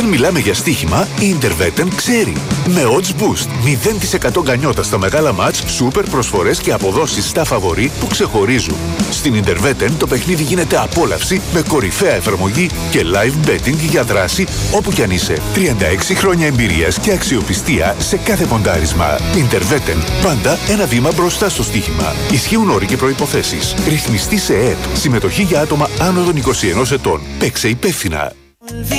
μιλάμε για στοίχημα, η Interwetten ξέρει. Με odds boost, 0% γκανιότα στα μεγάλα μάτς, σούπερ προσφορές και αποδόσεις στα φαβορί που ξεχωρίζουν. Στην Interwetten το παιχνίδι γίνεται απόλαυση με κορυφαία εφαρμογή και live betting για δράση όπου κι αν είσαι. 36 χρόνια εμπειρίας και αξιοπιστία σε κάθε ποντάρισμα. Interwetten, πάντα ένα βήμα μπροστά στο στοίχημα. Ισχύουν όροι και προϋποθέσεις. Ρυθμιστή σε ΕΕΠ. Συμμετοχή για άτομα άνω των 21 ετών. Παίξε υπεύθυνα.